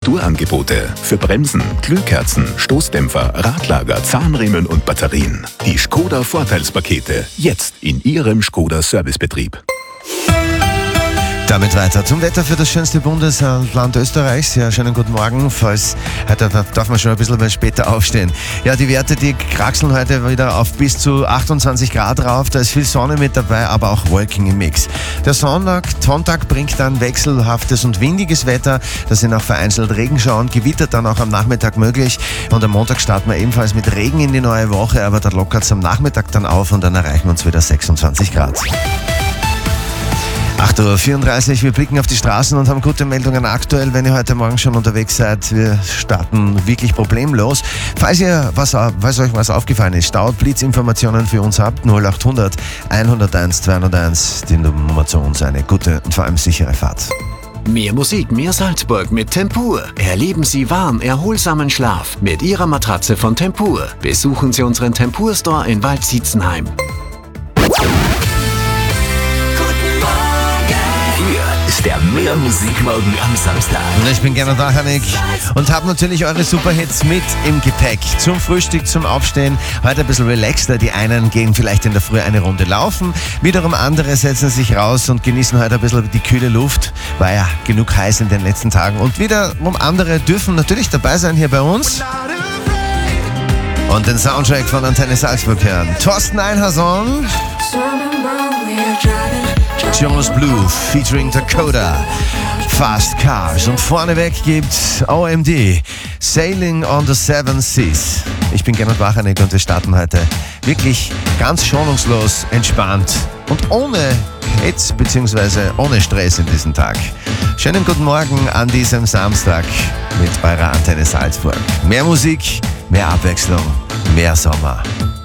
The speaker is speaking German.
Reparaturangebote für Bremsen, Glühkerzen, Stoßdämpfer, Radlager, Zahnriemen und Batterien. Die Škoda Vorteilspakete. Jetzt in Ihrem Škoda Servicebetrieb. Damit weiter zum Wetter für das schönste Bundesland Österreichs. Ja, schönen guten Morgen. Heute darf man schon ein bisschen später aufstehen. Ja, die Werte, die kraxeln heute wieder auf bis zu 28 Grad rauf. Da ist viel Sonne mit dabei, aber auch Wolken im Mix. Der Sonntag bringt dann wechselhaftes und windiges Wetter. Da sind auch vereinzelt Regenschauer, Gewitter dann auch am Nachmittag möglich. Und am Montag starten wir ebenfalls mit Regen in die neue Woche, aber da lockert es am Nachmittag dann auf und dann erreichen wir uns wieder 26 Grad. 8.34 Uhr, wir blicken auf die Straßen und haben gute Meldungen aktuell, wenn ihr heute Morgen schon unterwegs seid. Wir starten wirklich problemlos. Falls euch was aufgefallen ist, Stau- und Blitzinformationen für uns habt, 0800 101 201, die Nummer zu uns. Eine gute und vor allem sichere Fahrt. Mehr Musik, mehr Salzburg mit Tempur. Erleben Sie warm, erholsamen Schlaf mit Ihrer Matratze von Tempur. Besuchen Sie unseren Tempur-Store in Waldsietzenheim. Ist der Mehr Musikmorgen am Samstag. Ich bin Gernot Wachanig und habe natürlich eure Superhits mit im Gepäck. Zum Frühstück, zum Aufstehen. Heute ein bisschen relaxter. Die einen gehen vielleicht in der Früh eine Runde laufen. Wiederum andere setzen sich raus und genießen heute ein bisschen die kühle Luft. War ja genug heiß in den letzten Tagen. Und wiederum andere dürfen natürlich dabei sein hier bei uns. Und den Soundtrack von Antenne Salzburg hören. Thorsten Einhorn. Jonas Blue featuring Dakota, Fast Cars. Und vorneweg gibt's OMD, Sailing on the Seven Seas. Ich bin Gernot Wachanig und wir starten heute wirklich ganz schonungslos, entspannt und ohne Hetz bzw. ohne Stress in diesem Tag. Schönen guten Morgen an diesem Samstag mit eurer Antenne Salzburg. Mehr Musik, mehr Abwechslung, mehr Sommer.